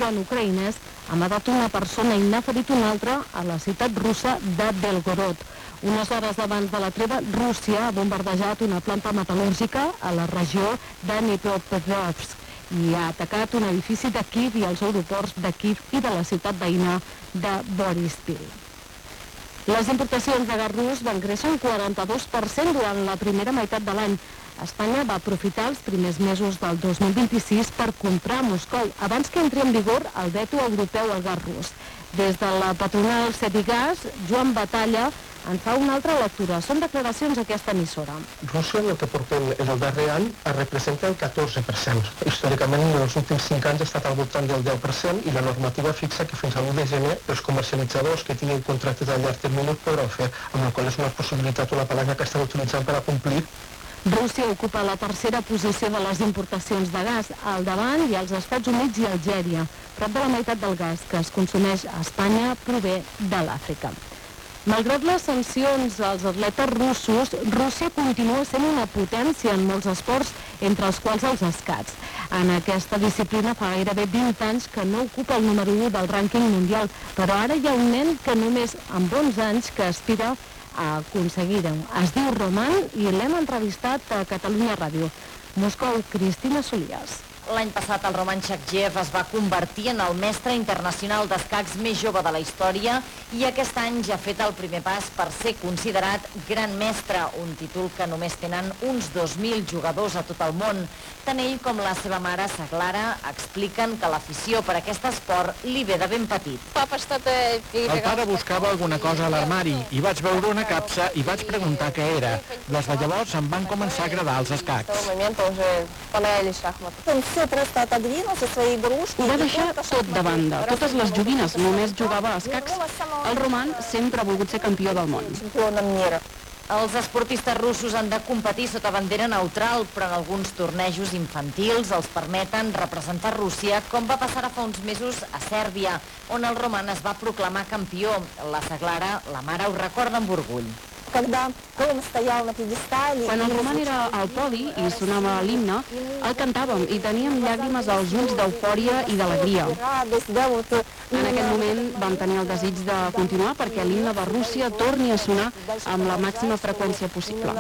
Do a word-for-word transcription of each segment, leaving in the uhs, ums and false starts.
front ucraïnès ha matat una persona i n'ha ferit una altra a la ciutat russa de Belgorod. Unes hores abans de la treva, Rússia ha bombardejat una planta metal·lúrgica a la regió de Dnipropetrovsk i ha atacat un edifici de Kíev i els aeroports de Kíev i de la ciutat veïna de Boryspil. Les importacions de gas rus van créixer un quaranta-dos per cent durant la primera meitat de l'any. Espanya va aprofitar els primers mesos del dos mil vint-i-sis per comprar a Moscou abans que entri en vigor el veto europeu al gas rus. Des de la patronal Cevigas, Joan Batalla en fa una altra lectura. Són declaracions d'aquesta emissora. Rússia, en el que portem en el darrer any, representa el catorze per cent. Històricament, en els últims cinc anys ha estat al voltant del deu per cent i la normativa fixa que fins a l'u de gener els comercialitzadors que tinguin contractes a llarg termini ho podran fer, amb la qual és una possibilitat, una palanca que estan utilitzant per a complir. Rússia ocupa la tercera posició de les importacions de gas. Al davant hi ha els Estats Units i Algèria. Prop de la meitat del gas que es consumeix a Espanya prové de l'Àfrica. Malgrat les sancions als atletes russos, Rússia continua sent una potència en molts esports, entre els quals els escacs. En aquesta disciplina fa gairebé vint anys que no ocupa el número u del rànquing mundial, però ara hi ha un nen que només amb onze anys que aspira a aconseguir-ho. Es diu Roman i l'hem entrevistat a Catalunya Ràdio. Moscou, Cristina Solías. L'any passat el Roman Chakyev es va convertir en el mestre internacional d'escacs més jove de la història i aquest any ja ha fet el primer pas per ser considerat gran mestre, un títol que només tenen uns dos mil jugadors a tot el món. Tant ell com la seva mare, Saglara, expliquen que l'afició per aquest esport li ve de ben petit. El pare buscava alguna cosa a l'armari i vaig veure una capsa i vaig preguntar què era. Des de llavors em van començar a agradar els escacs. Ho va deixar tot de banda, totes les joguines, només jugava a escacs. El Roman sempre ha volgut ser campió del món. Els esportistes russos han de competir sota bandera neutral, però en alguns tornejos infantils els permeten representar Rússia, com va passar fa uns mesos a Sèrbia, on el Roman es va proclamar campió. La Saglara, la mare, ho recorda amb orgull. Quan el Roman era al podi i sonava l'himne, el cantàvem i teníem llàgrimes als ulls d'eufòria i d'alegria. En aquest moment vam tenir el desig de continuar perquè l'himne de Rússia torni a sonar amb la màxima freqüència possible.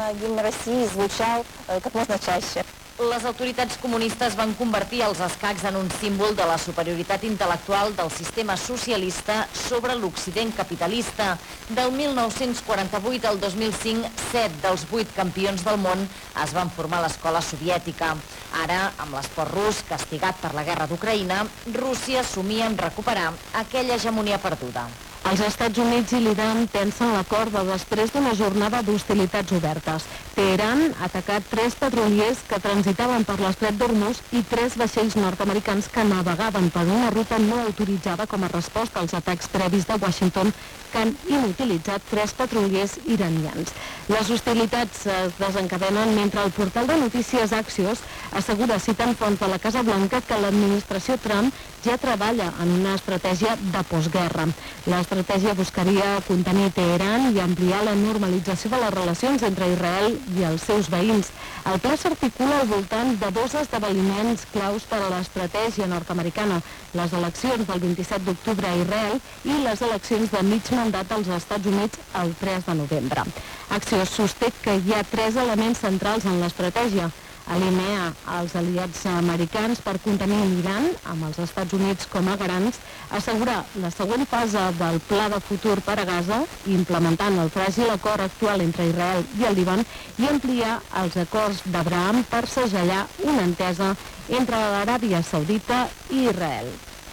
Les autoritats comunistes van convertir els escacs en un símbol de la superioritat intel·lectual del sistema socialista sobre l'Occident capitalista. Del mil nou-cents quaranta-vuit al dos mil cinc, set dels vuit campions del món es van formar a l'escola soviètica. Ara, amb l'esport rus castigat per la guerra d'Ucraïna, Rússia somia en recuperar aquella hegemonia perduda. Els Estats Units i l'Iran tensen la corda després d'una jornada d'hostilitats obertes. Teheran ha atacat tres petroliers que transitaven per l'estret d'Hormuz i tres vaixells nord-americans que navegaven per una ruta no autoritzada com a resposta als atacs previs de Washington que han inutilitzat tres petroliers iranians. Les hostilitats es desencadenen mentre el portal de notícies Axios assegura, citant fonts de la Casa Blanca, que l'administració Trump ja treballa en una estratègia de postguerra. L'estratègia buscaria contenir Teheran i ampliar la normalització de les relacions entre Israel i els seus veïns. El pla s'articula al voltant de dos esdeveniments claus per a l'estratègia nord-americana, les eleccions del vint-i-set d'octubre a Israel i les eleccions de mig mandat als Estats Units el tres de novembre. Axios sosté que hi ha tres elements centrals en l'estratègia. Alinear els aliats americans per contenir l'Iran, amb els Estats Units com a garants, assegurar la següent fase del pla de futur per a Gaza, implementant el fràgil acord actual entre Israel i el Líban, i ampliar els acords d'Abraham per segellar una entesa entre l'Aràbia Saudita i Israel.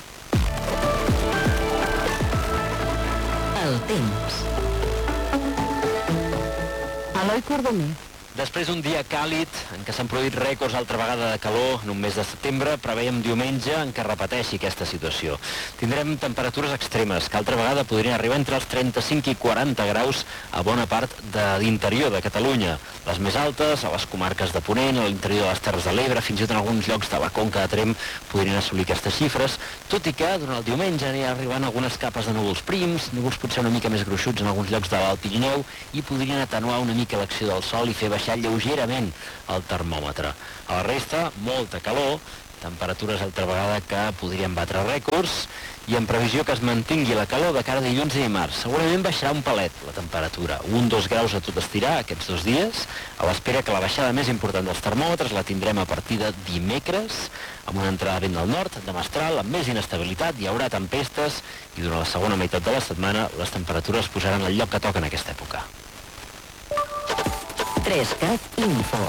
El temps. Eloi Cordomer. Després d'un dia càlid, en què s'han produït rècords altra vegada de calor en un mes de setembre, preveiem diumenge en què repeteixi aquesta situació. Tindrem temperatures extremes, que altra vegada podrien arribar entre els trenta-cinc i quaranta graus a bona part de l'interior de Catalunya. Les més altes, a les comarques de Ponent, a l'interior de les Terres de l'Ebre, fins i tot en alguns llocs de la Conca de Tremp podrien assolir aquestes xifres, tot i que durant el diumenge aniran arribant algunes capes de núvols prims, núvols potser una mica més gruixuts en alguns llocs de l'Alt Pirineu, i podrien atenuar una mica l'acció del sol i fer baixar lleugerament el termòmetre. A la resta, molta calor temperatures altra vegada que podrien batre rècords i en previsió que es mantingui la calor de cara a dilluns i dimarts. Segurament baixarà un palet la temperatura, un dos graus a tot estirar aquests dos dies, a l'espera que la baixada més important dels termòmetres la tindrem a partir de dimecres, amb una entrada de vent del nord, de mestral, amb més inestabilitat, hi haurà tempestes i durant la segona meitat de la setmana les temperatures posaran el lloc que toca en aquesta època. tres cat Info.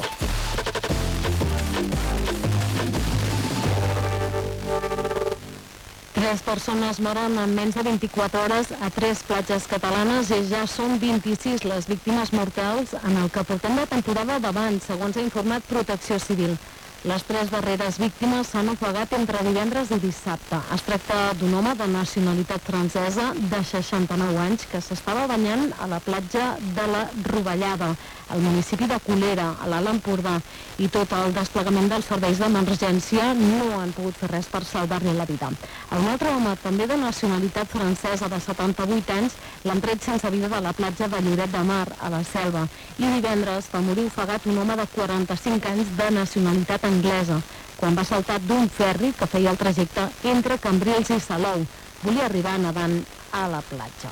Tres persones moren en menys de vint-i-quatre hores a tres platges catalanes i ja són vint-i-sis les víctimes mortals en el que portem de temporada d'avant, segons ha informat Protecció Civil. Les tres darreres víctimes s'han ofegat entre divendres i dissabte. Es tracta d'un home de nacionalitat francesa de seixanta-nou anys que s'estava banyant a la platja de la Rovellada, al municipi de Colera, a l'Alt Empordà, i tot el desplegament dels serveis d'emergència no han pogut fer res per salvar-li la vida. Un altre home, també de nacionalitat francesa de setanta-vuit anys, l'han tret sense vida de la platja de Lloret de Mar, a la Selva, i divendres va morir ofegat un home de quaranta-cinc anys de nacionalitat anglesa, quan va saltar d'un ferri que feia el trajecte entre Cambrils i Salou. Volia arribar nedant a la platja.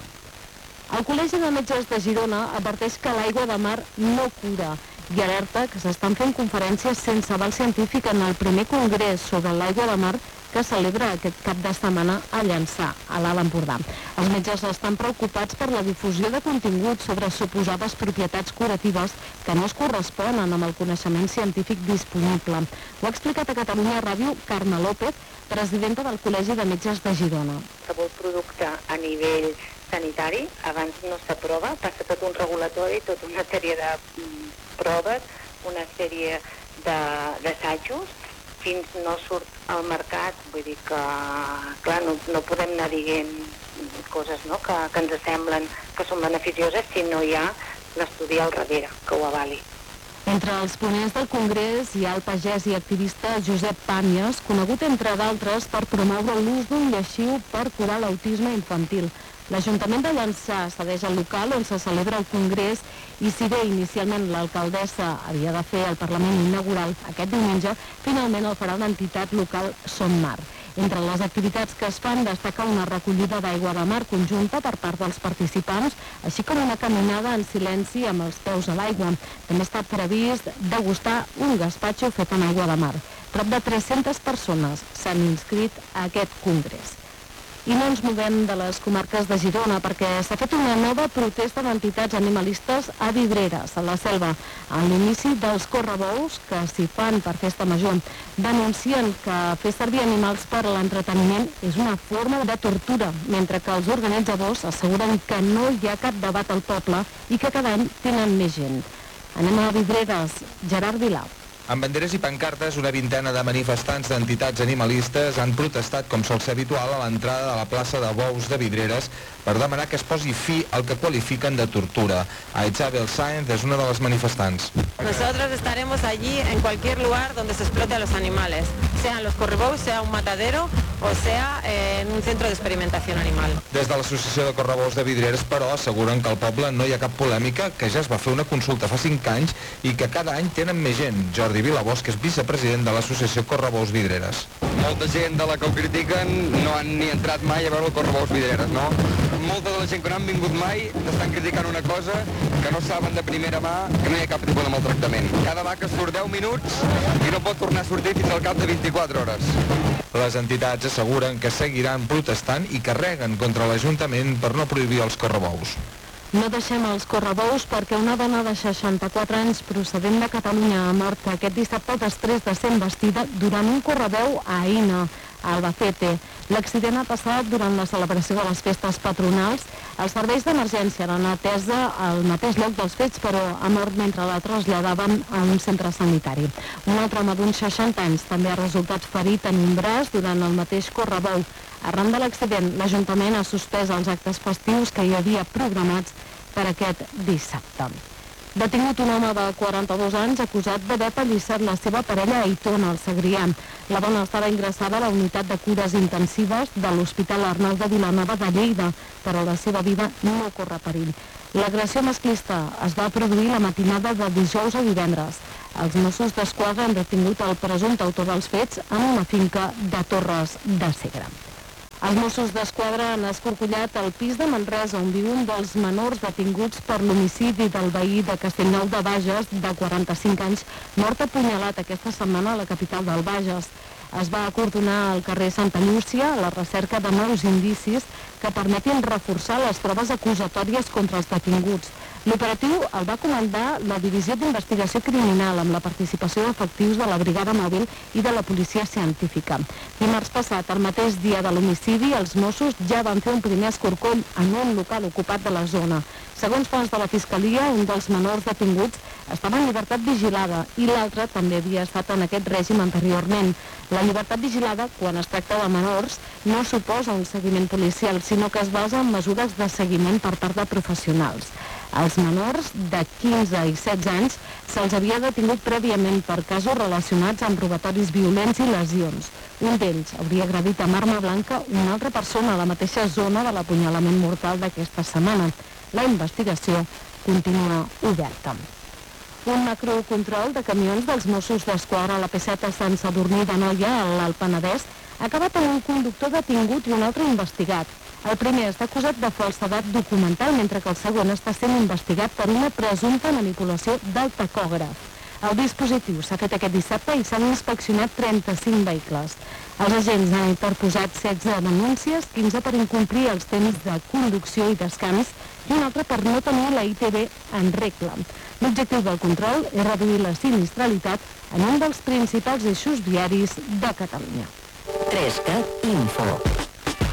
El Col·legi de Metges de Girona adverteix que l'aigua de mar no cura i alerta que s'estan fent conferències sense aval científic en el primer congrés sobre l'aigua de mar que celebra aquest cap de setmana a Llançà, a l'Alt Empordà. Els metges estan preocupats per la difusió de contingut sobre suposades propietats curatives que no es corresponen amb el coneixement científic disponible. Ho ha explicat a Catalunya Ràdio Carme López, presidenta del Col·legi de Metges de Girona. Qualsevol producte a nivell sanitari abans no s'aprova, passa tot un regulatori, tota una sèrie de proves, una sèrie d'assajos, fins no surt al mercat. Vull dir que, clar, no, no podem anar dient coses, no?, que, que ens semblen que són beneficioses si no hi ha l'estudi al darrere que ho avali. Entre els ponents del Congrés hi ha el pagès i activista Josep Pàmies, conegut entre d'altres per promoure l'ús d'un lleixiu per curar l'autisme infantil. L'Ajuntament de Llançà cedeix el local on se celebra el Congrés i si bé inicialment l'alcaldessa havia de fer el Parlament inaugural aquest diumenge, finalment el farà l'entitat local Son Mar. Entre les activitats que es fan destaca una recollida d'aigua de mar conjunta per part dels participants, així com una caminada en silenci amb els peus a l'aigua. També està previst degustar un gaspatxo fet en aigua de mar. Prop de tres-centes persones s'han inscrit a aquest congrés. I no ens movem de les comarques de Girona perquè s'ha fet una nova protesta d'entitats animalistes a Vidreres, a la Selva, a l'inici dels correbous que s'hi fan per festa major. Denuncien que fer servir animals per a l'entreteniment és una forma de tortura, mentre que els organitzadors asseguren que no hi ha cap debat al poble i que cada any tenen més gent. Anem a Vidreres. Gerard Vilà. Amb banderes i pancartes, una vintena de manifestants d'entitats animalistes han protestat, com sol ser habitual, a l'entrada de la plaça de Bous de Vidreres per demanar que es posi fi al que qualifiquen de tortura. Isabel Sáenz és una de les manifestants. Nosotros estaremos allí en cualquier lugar donde se explote a los animales, sean los correbous, sea un matadero o sea eh, en un centro de experimentación animal. Des de l'Associació de Correbous de Vidreres, però, asseguren que al poble no hi ha cap polèmica, que ja es va fer una consulta fa cinc anys i que cada any tenen més gent. Jordi Vilabosch és vicepresident de l'Associació Correbous Vidreres. Molta gent de la que ho critiquen no han ni entrat mai a veure el Correbous Vidreres, no? Molta de la gent que no han vingut mai estan criticant una cosa que no saben de primera mà que no hi ha cap tipus de maltractament. Cada vaca surt deu minuts i no pot tornar a sortir fins al cap de vint-i-quatre hores. Les entitats asseguren que seguiran protestant i carreguen contra l'Ajuntament per no prohibir els correbous. No deixem els correbous perquè una dona de seixanta-quatre anys procedent de Catalunya ha mort aquest dissabte després de ser embestida durant un correbeu a Aïna, a Albacete. L'accident ha passat durant la celebració de les festes patronals. Els serveis d'emergència han atesa al mateix lloc dels fets, però ha mort mentre la traslladaven a un centre sanitari. Un altre home d'uns seixanta anys també ha resultat ferit en un braç durant el mateix correbou. Arran de l'accident, l'Ajuntament ha suspès els actes festius que hi havia programats per aquest dissabte. Detingut un home de quaranta-dos anys acusat d'haver pallissat la seva parella a Aitona, al Segrià. La dona estava ingressada a la unitat de cures intensives de l'Hospital Arnau de Vilanova de Lleida, però la seva vida no corre perill. L'agressió masclista es va produir la matinada de dijous a divendres. Els Mossos d'Esquadra han detingut el presumpte autor dels fets en una finca de Torres de Segre. Els Mossos d'Esquadra han escorcollat el pis de Manresa, on viu un dels menors detinguts per l'homicidi del veí de Castellnou de Bages, de quaranta-cinc anys, mort apunyalat aquesta setmana a la capital del Bages. Es va acordonar al carrer Santa Llúcia a la recerca de nous indicis que permetin reforçar les proves acusatòries contra els detinguts. L'operatiu el va comandar la Divisió d'Investigació Criminal amb la participació d'efectius de la Brigada Mòbil i de la Policia Científica. Dimarts passat, el mateix dia de l'homicidi, els Mossos ja van fer un primer escorcoll en un local ocupat de la zona. Segons fonts de la Fiscalia, un dels menors detinguts estava en llibertat vigilada i l'altre també havia estat en aquest règim anteriorment. La llibertat vigilada, quan es tracta de menors, no suposa un seguiment policial, sinó que es basa en mesures de seguiment per part de professionals. Als menors de quinze i setze anys se'ls havia detingut prèviament per casos relacionats amb robatoris violents i lesions. Un d'ells hauria agredit amb arma blanca una altra persona a la mateixa zona de l'apunyalament mortal d'aquesta setmana. La investigació continua oberta. Un macrocontrol de camions dels Mossos d'Esquadra a la P set a Sant Sadurní d'Anoia, a l'Alt Penedès, ha acabat amb un conductor detingut i un altre investigat. El primer està acusat de falsedat documental, mentre que el segon està sent investigat per una presumpta manipulació del tacògraf. El dispositiu s'ha fet aquest dissabte i s'han inspeccionat trenta-cinc vehicles. Els agents han interposat setze denúncies, quinze per incomplir els temps de conducció i descans i un altre per no tenir la I T V en regla. L'objectiu del control és reduir la sinistralitat en un dels principals eixos viaris de Catalunya. tres cat Info.